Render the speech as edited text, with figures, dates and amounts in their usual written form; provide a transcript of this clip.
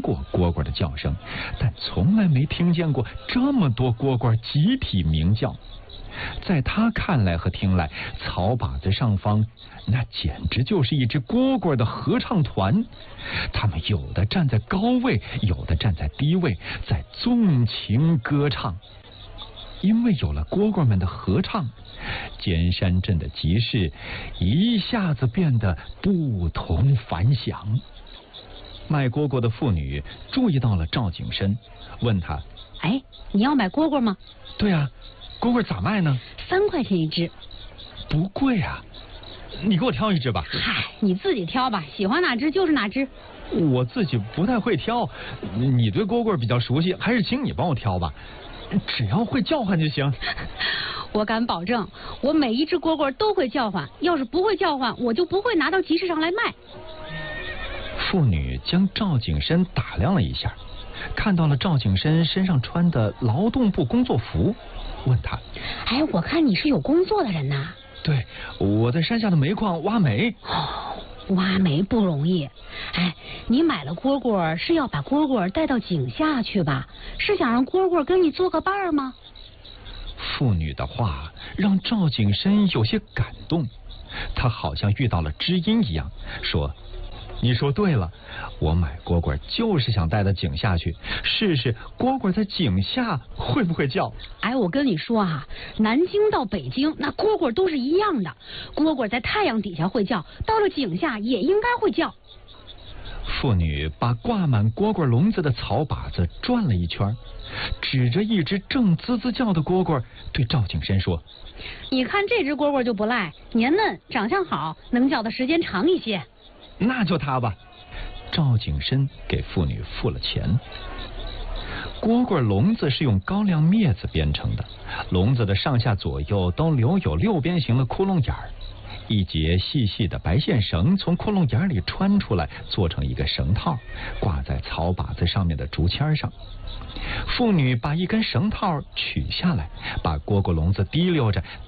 过蝈蝈的叫声，但从来没听见过这么多蝈蝈集体鸣叫。在他看来和听来，草把子上方那简直就是一支蝈蝈的合唱团。他们有的站在高位，有的站在低位，在纵情歌唱。因为有了蝈蝈们的合唱，尖山镇的集市一下子变得不同凡响。卖蝈蝈的妇女注意到了赵景深，问他： 哎，你要买蝈蝈吗？ 对啊，蝈蝈咋卖呢 ？3块钱一只。 不贵啊，你给我挑一只吧。 嗨，你自己挑吧，喜欢哪只就是哪只。 我自己不太会挑，你对蝈蝈比较熟悉，还是请你帮我挑吧，只要会叫唤就行。 我敢保证，我每一只蝈蝈都会叫唤，要是不会叫唤，我就不会拿到集市上来卖。 妇女将赵景深打量了一下，看到了赵景深身上穿的劳动部工作服，问他： 哎，我看你是有工作的人呐。 对，我在山下的煤矿挖煤。 挖煤不容易。哎，你买了蝈蝈是要把蝈蝈带到井下去吧？是想让蝈蝈跟你做个伴吗？ 妇女的话让赵景深有些感动，他好像遇到了知音一样，说：你说对了，我买蝈蝈就是想带到井下去，试试蝈蝈在井下会不会叫。 哎，我跟你说啊，南京到北京那蝈蝈都是一样的，蝈蝈在太阳底下会叫，到了井下也应该会叫。 妇女把挂满蝈蝈笼子的草把子转了一圈，指着一只正滋滋叫的蝈蝈对赵景深说： 你看这只蝈蝈就不赖，年嫩，长相好，能叫的时间长一些。 那就它吧。赵景深给妇女付了钱。蝈蝈笼子是用高粱篾子编成的，笼子的上下左右都留有6边形的窟窿眼儿，一节细细的白线绳从窟窿眼里穿出来，做成一个绳套，挂在草把子上面的竹签上。妇女把一根绳套取下来，把蝈蝈笼子提溜着